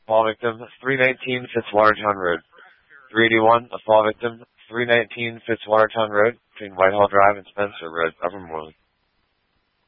Fall victim, 319 Fitzwatertown Road. 381, a fall victim, 319 Fitzwatertown Road, between Whitehall Drive and Spencer Road, Upper Moreland.